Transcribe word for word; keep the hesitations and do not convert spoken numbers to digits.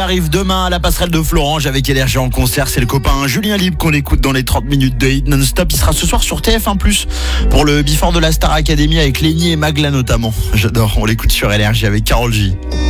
arrive demain à la passerelle de Florange avec Énergie en concert. C'est le copain Julien Libre qu'on écoute dans les trente minutes de hit non-stop. Il sera ce soir sur T F un plus, pour le Before de la Star Academy avec Lenny et Magla notamment. J'adore, on l'écoute sur Énergie avec Karol J.